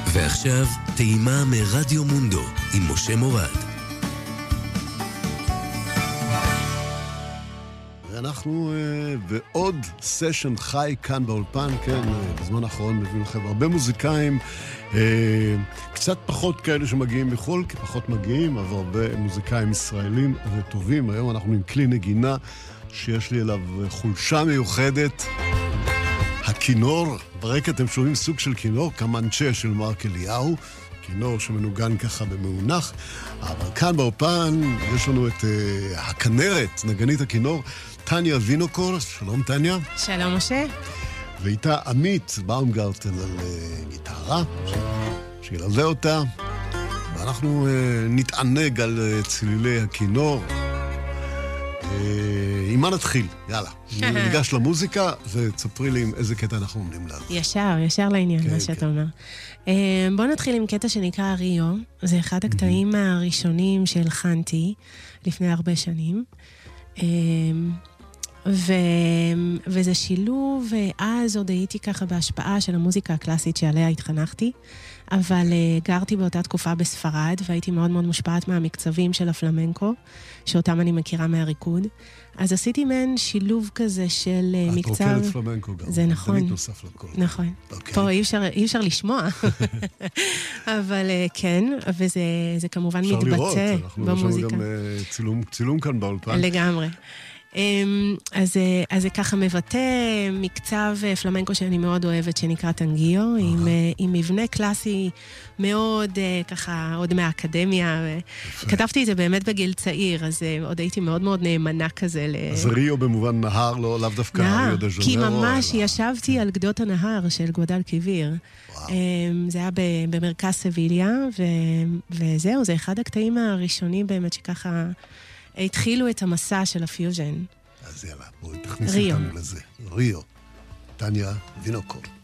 ועכשיו, טעימה מרדיו מונדו עם משה מורד. אנחנו בעוד סשן חי כאן באולפן, כן, בזמן האחרון מביאים לכם הרבה מוזיקאים, קצת פחות כאלה שמגיעים מחול, כי פחות מגיעים, אבל הרבה מוזיקאים ישראלים וטובים. היום אנחנו עם כלי נגינה שיש לי אליו חולשה מיוחדת, הכינור. ברקע אתם שומעים סוג של כינור, קמנצ'ה של מרק אליהו, כינור שמנוגן ככה במאונח, אבל כאן באולפן יש לנו את הכנרת, נגנית הכינור, טניה וינוקור. שלום טניה. שלום משה. ואיתה עמית באומגרטן על גיטרה, שילווה אותה, ואנחנו נתענג על צלילי הכינור. עם מה נתחיל? יאללה. ניגש למוזיקה ותספרי לי עם איזה קטע אנחנו עומדים לה. ישר לעניין, מה שאתה אומר. בוא נתחיל עם קטע שנקרא ריו. זה אחד הקטעים הראשונים שהלחנתי לפני הרבה שנים. וזה שילוב, אז עוד הייתי ככה בהשפעה של המוזיקה הקלאסית שעליה התחנכתי, אבל גרתי באותה תקופה בספרד, והייתי מאוד מאוד מושפעת מהמקצבים של הפלמנקו, שאותם אני מכירה מהריקוד. אז עשיתי מעין שילוב כזה של מקצב... את רוקדת פלמנקו גם. זה נכון. דנית נוסף לכל. נכון. פה אי אפשר לשמוע. אבל כן, וזה כמובן מתבטא במוזיקה. אנחנו נרשום גם צילום כאן באולפן. לגמרי. אז זה ככה מבטא מקצב פלמנקו שאני מאוד אוהבת, שנקרא טנגיו, עם מבנה קלאסי מאוד ככה, עוד מהאקדמיה. כתבתי את זה באמת בגיל צעיר, אז עוד הייתי מאוד מאוד נאמנה כזה. אז ריו במובן נהר, לאו דווקא ריו דה ז'נרו. כי ממש ישבתי על גדות הנהר של גואדל קיביר. זה היה במרכז סביליה, וזהו, זה אחד הקטעים הראשונים באמת שככה... התחילו את המסע של הפיוז'ן. אז יאללה, בואי תכניסי אותנו לזה. ריו, טניה וינוקור.